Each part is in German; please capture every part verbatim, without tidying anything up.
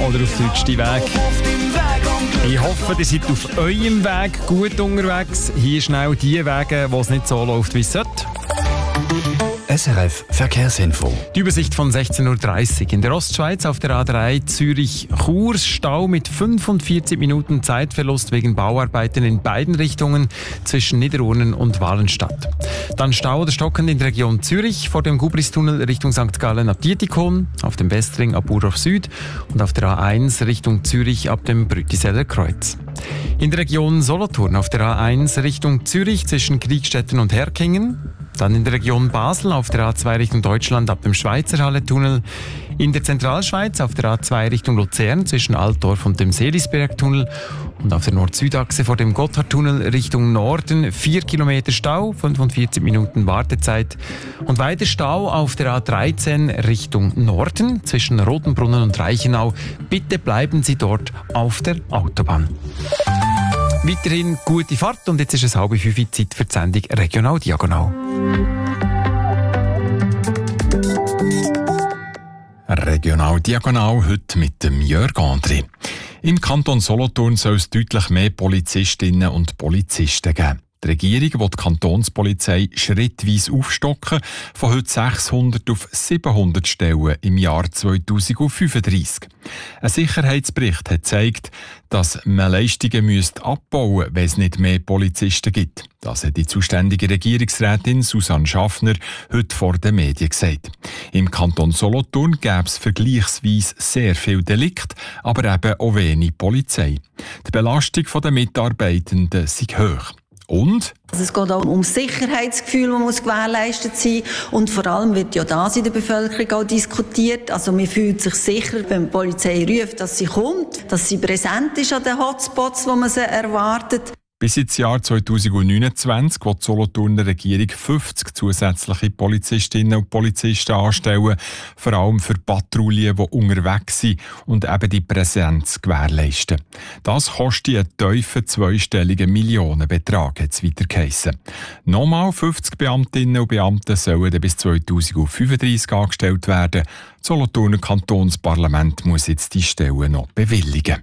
oder auf sonst Weg. Ich hoffe, ihr seid auf eurem Weg gut unterwegs. Hier schnell die Wege, wo es nicht so läuft, wie es sollte. S R F Verkehrsinfo. Die Übersicht von sechzehn Uhr dreißig. In der Ostschweiz auf der A drei Zürich-Chur Stau mit fünfundvierzig Minuten Zeitverlust wegen Bauarbeiten in beiden Richtungen zwischen Niederurnen und Wallenstadt. Dann Stau oder stockend in der Region Zürich vor dem Gubristunnel Richtung Sankt Gallen ab Dietikon, auf dem Westring ab Burdorf Süd und auf der A eins Richtung Zürich ab dem Brütiseller Kreuz. In der Region Solothurn auf der A eins Richtung Zürich zwischen Kriegstetten und Herkingen. Dann in der Region Basel auf der A zwei Richtung Deutschland ab dem Schweizerhalle-Tunnel. In der Zentralschweiz auf der A zwei Richtung Luzern zwischen Altdorf und dem Seelisberg-Tunnel. Und auf der Nord-Süd-Achse vor dem Gotthardtunnel Richtung Norden vier Kilometer Stau, fünfundvierzig Minuten Wartezeit. Und weiter Stau auf der A dreizehn Richtung Norden zwischen Rotenbrunnen und Reichenau. Bitte bleiben Sie dort auf der Autobahn. Weiterhin gute Fahrt und jetzt ist es halb fünf Zeit für die Sendung Regional Diagonal. Regional Diagonal heute mit dem Jörg André. Im Kanton Solothurn soll es deutlich mehr Polizistinnen und Polizisten geben. Die Regierung will die Kantonspolizei schrittweise aufstocken, von heute sechshundert auf siebenhundert Stellen im Jahr zweitausendfünfunddreissig. Ein Sicherheitsbericht hat gezeigt, dass man Leistungen müsste abbauen müsste, wenn es nicht mehr Polizisten gibt. Das hat die zuständige Regierungsrätin Susanne Schaffner heute vor den Medien gesagt. Im Kanton Solothurn gäbe es vergleichsweise sehr viel Delikte, aber eben auch wenig Polizei. Die Belastung der Mitarbeitenden sei hoch. Und? Also es geht auch um das Sicherheitsgefühl, das muss gewährleistet sein. Und vor allem wird ja das in der Bevölkerung auch diskutiert. Also man fühlt sich sicher, wenn die Polizei ruft, dass sie kommt, dass sie präsent ist an den Hotspots, wo man sie erwartet. Bis ins Jahr zweitausendneunundzwanzig will die Solothurner Regierung fünfzig zusätzliche Polizistinnen und Polizisten anstellen, vor allem für Patrouillen, die unterwegs sind und eben die Präsenz gewährleisten. Das kostet einen tiefen zweistelligen Millionenbetrag, hat es weiter geheissen. Nochmal fünfzig Beamtinnen und Beamte sollen bis zweitausendfünfunddreissig angestellt werden. Das Solothurner Kantonsparlament muss jetzt die Stellen noch bewilligen.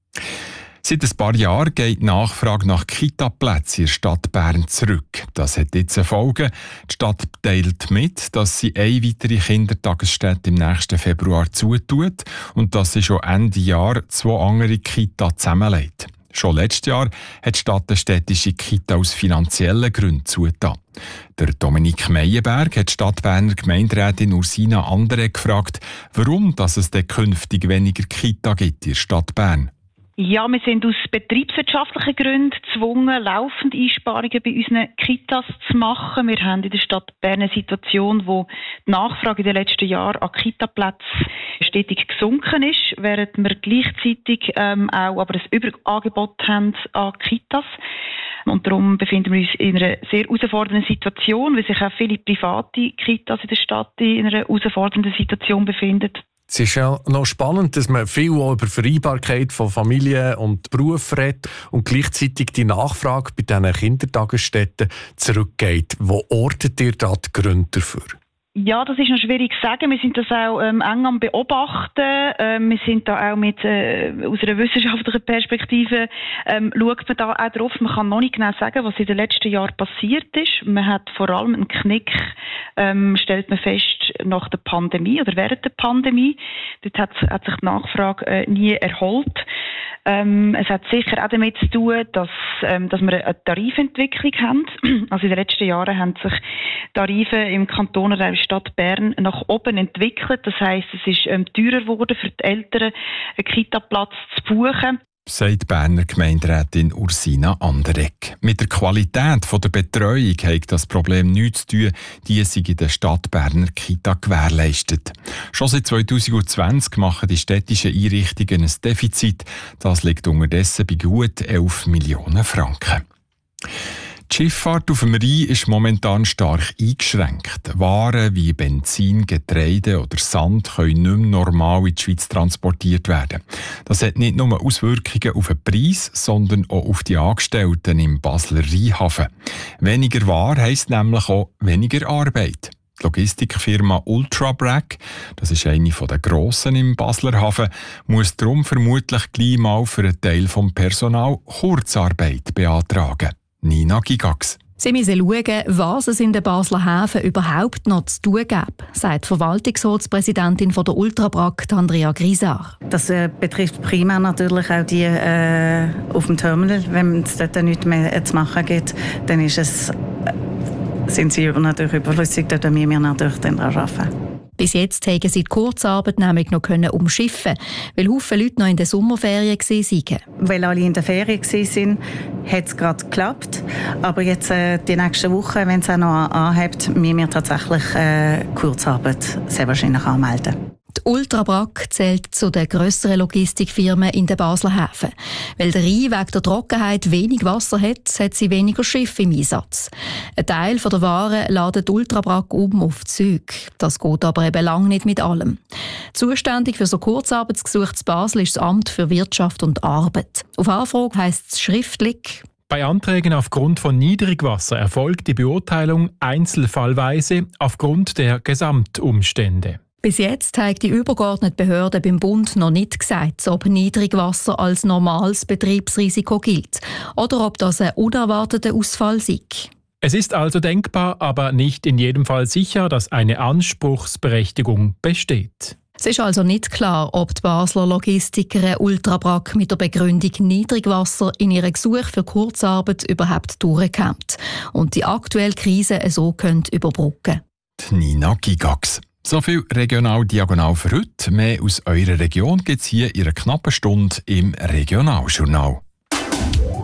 Seit ein paar Jahren geht die Nachfrage nach Kita-Plätzen in der Stadt Bern zurück. Das hat jetzt eine Folge. Die Stadt teilt mit, dass sie eine weitere Kindertagesstätte im nächsten Februar zutut und dass sie schon Ende Jahr zwei andere Kita zusammenlegt. Schon letztes Jahr hat die Stadt eine städtische Kita aus finanziellen Gründen zugetan. Der Dominik Meyerberg hat die Stadtberner Gemeinderätin Ursina Andere gefragt, warum dass es denn künftig weniger Kita gibt in der Stadt Bern. Ja, wir sind aus betriebswirtschaftlichen Gründen gezwungen, laufend Einsparungen bei unseren Kitas zu machen. Wir haben in der Stadt Bern eine Situation, wo die Nachfrage in den letzten Jahren an Kitaplätzen stetig gesunken ist, während wir gleichzeitig ähm, auch aber ein Überangebot haben an Kitas. Und darum befinden wir uns in einer sehr herausfordernden Situation, weil sich auch viele private Kitas in der Stadt in einer herausfordernden Situation befinden. Es ist ja noch spannend, dass man viel auch über Vereinbarkeit von Familie und Beruf redet und gleichzeitig die Nachfrage bei diesen Kindertagesstätten zurückgeht. Wo ortet ihr da die Gründe dafür? Ja, das ist noch schwierig zu sagen. Wir sind das auch ähm, eng am Beobachten. Ähm, wir sind da auch mit, äh, aus einer wissenschaftlichen Perspektive, ähm, schaut man da auch drauf. Man kann noch nicht genau sagen, was in den letzten Jahren passiert ist. Man hat vor allem einen Knick, ähm, stellt man fest, nach der Pandemie oder während der Pandemie. Dort hat, hat sich die Nachfrage äh, nie erholt. Ähm, es hat sicher auch damit zu tun, dass, ähm, dass wir eine Tarifentwicklung haben. Also in den letzten Jahren haben sich Tarife im Kanton oder in der Stadt Bern nach oben entwickelt. Das heisst, es ist ähm, teurer geworden für die Eltern, einen Kita-Platz zu buchen. Sagt Berner Gemeinderätin Ursina Anderegg. Mit der Qualität der Betreuung hat das Problem nichts zu tun, die sei in der Stadt Berner Kita gewährleistet. Schon seit zweitausendzwanzig machen die städtischen Einrichtungen ein Defizit. Das liegt unterdessen bei gut elf Millionen Franken. Die Schifffahrt auf dem Rhein ist momentan stark eingeschränkt. Waren wie Benzin, Getreide oder Sand können nicht mehr normal in die Schweiz transportiert werden. Das hat nicht nur Auswirkungen auf den Preis, sondern auch auf die Angestellten im Basler Rheinhafen. Weniger Ware heisst nämlich auch weniger Arbeit. Die Logistikfirma Ultrabrag, das ist eine der grossen im Basler Hafen, muss darum vermutlich gleich mal für einen Teil des Personal Kurzarbeit beantragen. Nina Gigax. Sie müssen schauen, was es in den Basler Häfen überhaupt noch zu tun gibt, sagt die Verwaltungsratspräsidentin von der Ultrabrag, Andrea Grisar. Das äh, betrifft primär natürlich auch die äh, auf dem Terminal. Wenn es dort nichts mehr zu machen gibt, dann ist es, äh, sind sie natürlich überflüssig, dort müssen wir natürlich dann arbeiten. Bis jetzt haben sie die Kurzarbeit nämlich noch umschiffen, weil viele Leute noch in den Sommerferien waren. Weil alle in der Ferien waren, hat es gerade geklappt. Aber jetzt äh, die nächsten Wochen, wenn es auch noch anhebt, müssen wir tatsächlich äh, Kurzarbeit sehr wahrscheinlich anmelden. Die Ultrabrag zählt zu den grösseren Logistikfirmen in den Basler Häfen. Weil der Rhein wegen der Trockenheit wenig Wasser hat, hat sie weniger Schiffe im Einsatz. Ein Teil der Waren ladet die Ultrabrag um auf Züge. Das geht aber eben lange nicht mit allem. Zuständig für so Kurzarbeitsgesuche zu Basel ist das Amt für Wirtschaft und Arbeit. Auf Anfrage heisst es schriftlich: Bei Anträgen aufgrund von Niedrigwasser erfolgt die Beurteilung einzelfallweise aufgrund der Gesamtumstände. Bis jetzt hat die übergeordnete Behörde beim Bund noch nicht gesagt, ob Niedrigwasser als normales Betriebsrisiko gilt oder ob das ein unerwarteter Ausfall sei. Es ist also denkbar, aber nicht in jedem Fall sicher, dass eine Anspruchsberechtigung besteht. Es ist also nicht klar, ob die Basler Logistikerin Ultrabrag mit der Begründung Niedrigwasser in ihrem Gesuch für Kurzarbeit überhaupt durchkommt und die aktuelle Krise so könnte überbrücken. Nina Gigax. So viel regional diagonal für heute. Mehr aus eurer Region gibt es hier in einer knappen Stunde im Regionaljournal.